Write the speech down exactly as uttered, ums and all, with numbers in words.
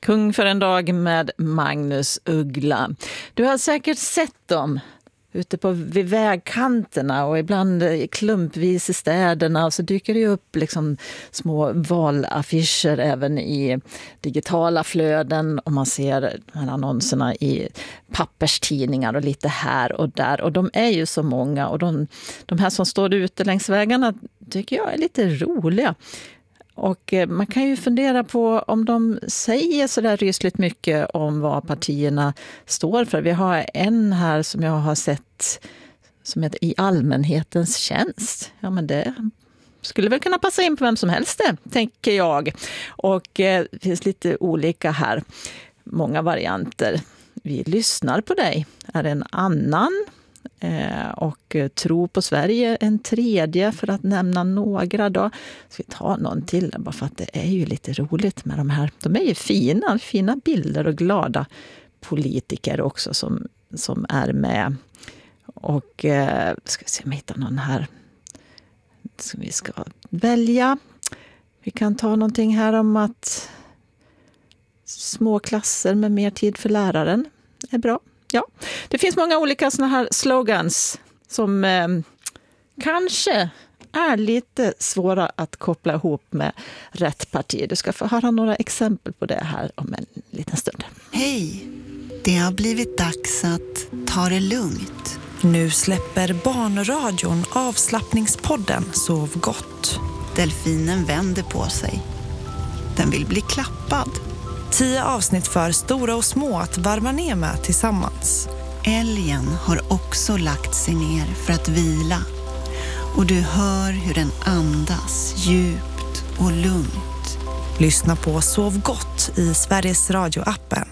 Kung för en dag med Magnus Uggla. Du har säkert sett dem ute på vid vägkanterna och ibland klumpvis i städerna, och så dyker det upp liksom små valaffischer även i digitala flöden, och man ser de här annonserna i papperstidningar och lite här och där, och de är ju så många, och de, de här som står ute längs vägarna tycker jag är lite roliga. Och man kan ju fundera på om de säger så där rysligt mycket om vad partierna står för. Vi har en här som jag har sett som heter I allmänhetens tjänst. Ja, men det skulle väl kunna passa in på vem som helst det, tänker jag. Och eh, det finns lite olika här, många varianter. Vi lyssnar på dig är en annan. Och Tro på Sverige en tredje, för att nämna några då. Ska vi ta någon till, bara för att det är ju lite roligt med de här. De är ju fina, fina bilder och glada politiker också som, som är med. Och eh, ska vi se om jag hittar någon här som vi ska välja. Vi kan ta någonting här om att små klasser med mer tid för läraren är bra. Ja, det finns många olika såna här slogans som eh, kanske är lite svåra att koppla ihop med rätt parti. Du ska få höra några exempel på det här om en liten stund. Hej, det har blivit dags att ta det lugnt. Nu släpper barnradion avslappningspodden Sov gott. Delfinen vänder på sig. Den vill bli klappad. Tio avsnitt för stora och små att varva ner med tillsammans. Älgen har också lagt sig ner för att vila. Och du hör hur den andas djupt och lugnt. Lyssna på Sov gott i Sveriges Radio-appen.